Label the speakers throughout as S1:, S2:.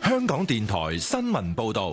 S1: 香港電台新聞報道。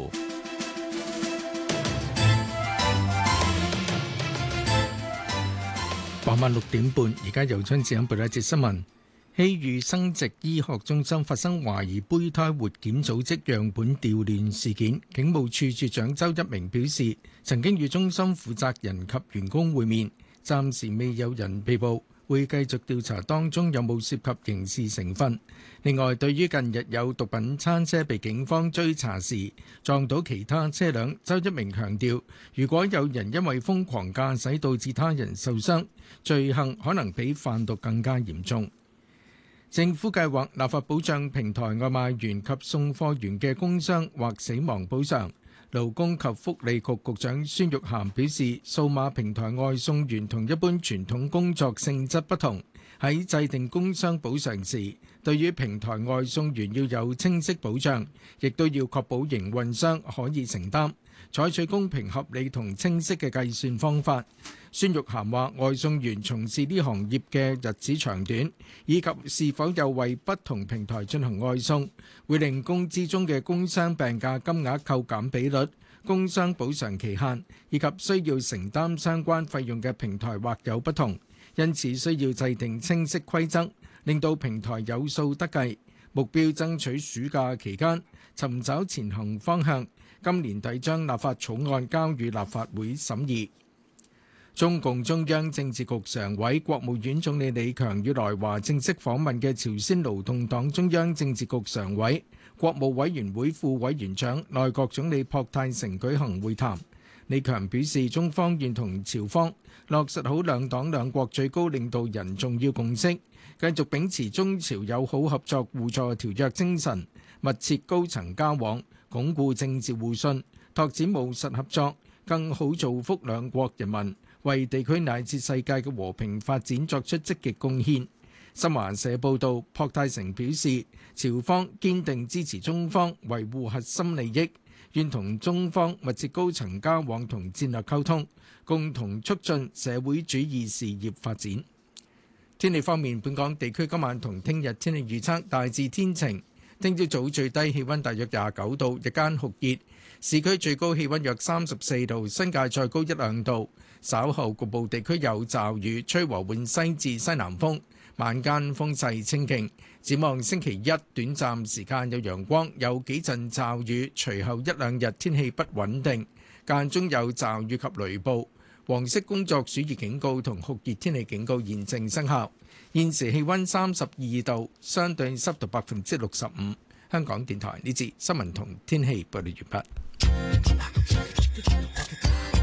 S2: 傍晚6點半，而家由張志欣報道一節新聞。希裕生殖醫學中心發生懷疑胚胎活檢組織樣本調亂事件，警務處處長周一鳴表示，曾經與中心負責人及員工會面，暫時未有人被捕，會繼續調查當中有冇涉及刑事成分。另外，對於近日有毒品餐車被警方追查時撞到其他車輛，周一鳴強調，如果有人因為瘋狂駕駛導致他人受傷，罪行可能比販毒更加嚴重。政府計劃立法保障平台外賣員及送貨員嘅工傷或死亡補償。勞工及福利局局長孫玉菡表示，數碼平台外送員同一般傳統工作性質不同，喺制定工傷補償時，對於平台外送員要有清晰保障，亦都要確保營運商可以承擔，採取公平合理同清晰嘅計算方法。孫玉菡話，外送員從事呢行業嘅日子長短，以及是否有為不同平台進行外送，會令工資中嘅工傷病假金額扣減比率、工傷補償期限，以及需要承擔相關費用嘅平台或有不同，因此需要制定清晰規則，令到平台有數得計。目標爭取暑假期間尋找前行方向，今年底將立法草案交予立法會審議。中共中央政治局常委、國務院總理李強與來華正式訪問嘅朝鮮勞動黨中央政治局常委、國務委員會副委員長、內閣總理朴泰成舉行會談。李強表示，中方願同朝方落實好兩黨兩國最高領導人重要共識，繼續秉持中朝友好合作互助條約精神，密切高層交往，鞏固政治互信，拓展務實合作，更好造福兩國人民，為地區乃至世界嘅和平發展作出積極貢獻。新華社報導，朴泰成表示，朝方堅定支持中方維護核心利益，願同中方密切高層交往同戰略溝通，共同促進社會主義事業發展。天氣方面，本港地區今晚同聽日天氣預測大致天晴，聽朝早最低氣温大約29度，日間酷熱，市區最高氣温約34度，新界再高1-2度。稍後局部地區有驟雨，吹和緩西至西南風，晚間風勢清勁。展望星期一短暫時間有陽光，有幾陣驟雨，隨後1-2日天氣不穩定，間中有驟雨及雷暴。黃色工作暑熱警告同酷熱天氣警告現正生效。現時氣温32度，相對濕度65%。香港電台呢節新聞同天氣報道完畢。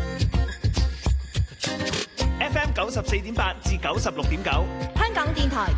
S3: FM 94.8至96.9，
S4: 香港電台